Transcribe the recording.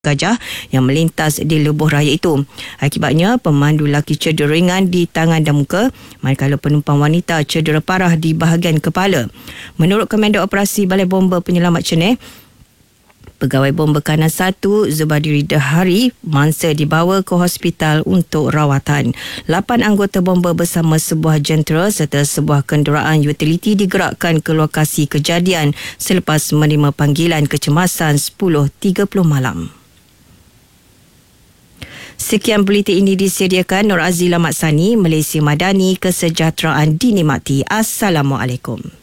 gajah yang melintas di lebuh raya itu. Akibatnya, pemandu lelaki cedera ringan di tangan dan muka, manakala penumpang wanita cedera parah di bahagian kepala. Menurut Komandan Operasi Balai Bomba Penyelamat Ceneh, Pegawai Bomba Kanan 1 Zubadiri Dahari mangsa dibawa ke hospital untuk rawatan. 8 anggota bomba bersama sebuah jentera serta sebuah kenderaan utiliti digerakkan ke lokasi kejadian selepas menerima panggilan kecemasan 10.30 malam. Sekian buletin ini disediakan Nur Azila Maksani, Malaysia Madani, kesejahteraan dinikmati. Assalamualaikum.